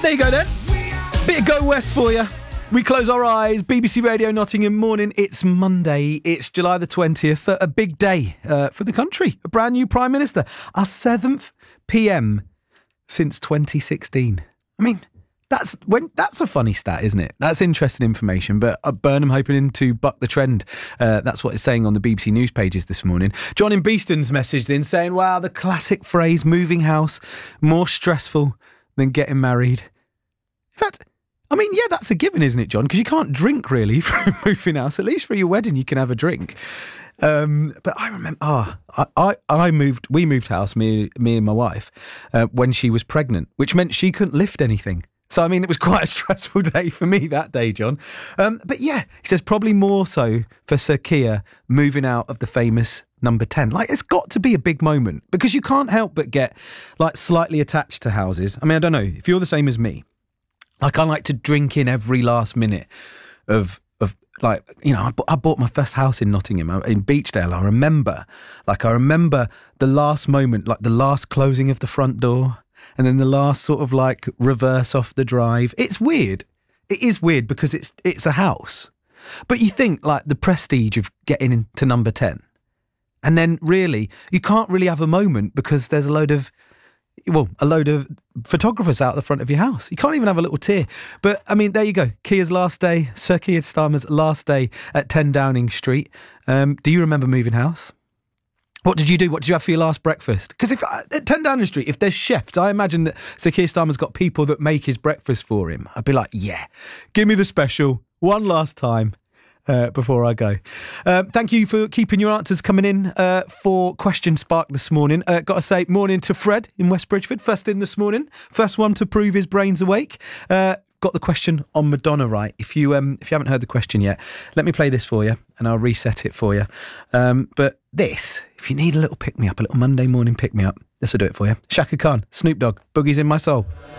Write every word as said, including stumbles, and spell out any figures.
There you go then. Bit of Go West for you. We close our eyes. B B C Radio Nottingham morning. It's Monday. It's July the twentieth. A big day uh, for the country. A brand new Prime Minister. Our seventh P M since twenty sixteen. I mean, that's when that's a funny stat, isn't it? That's interesting information. But uh, Burnham hoping to buck the trend. Uh, that's what it's saying on the B B C News pages this morning. John in Beeston's messaged in saying, wow, the classic phrase, moving house, more stressful than getting married. In fact, I mean, yeah, that's a given, isn't it, John? Because you can't drink, really, for a moving house. At least for your wedding, you can have a drink. Um, but I remember, ah, oh, I, I, I moved, we moved house, me, me and my wife, uh, when she was pregnant, which meant she couldn't lift anything. So, I mean, it was quite a stressful day for me that day, John. Um, but yeah, he says probably more so for Sir Keir moving out of the famous number ten. Like, it's got to be a big moment because you can't help but get, like, slightly attached to houses. I mean, I don't know, if you're the same as me, like, I like to drink in every last minute of, of like, you know, I, b- I bought my first house in Nottingham, in Beechdale. I remember, like, I remember the last moment, like the last closing of the front door and then the last sort of like reverse off the drive. It's weird. It is weird because it's it's a house. But you think, like, the prestige of getting into number ten. And then, really, you can't really have a moment because there's a load of, well, a load of photographers out the front of your house. You can't even have a little tear. But, I mean, there you go. Keir's last day, Sir Keir Starmer's last day at ten Downing Street. Um, do you remember moving house? What did you do? What did you have for your last breakfast? Because if at ten Downing Street, if there's chefs, I imagine that Sir Keir Starmer's got people that make his breakfast for him. I'd be like, yeah, give me the special one last time. Uh, before I go. Uh, thank you for keeping your answers coming in uh, for Question Spark this morning. Uh, got to say, morning to Fred in West Bridgford. First in this morning. First one to prove his brain's awake. Uh, got the question on Madonna right. If you um, if you haven't heard the question yet, let me play this for you and I'll reset it for you. Um, but this, if you need a little pick-me-up, a little Monday morning pick-me-up, this will do it for you. Shaka Khan, Snoop Dogg, Boogie's in My Soul.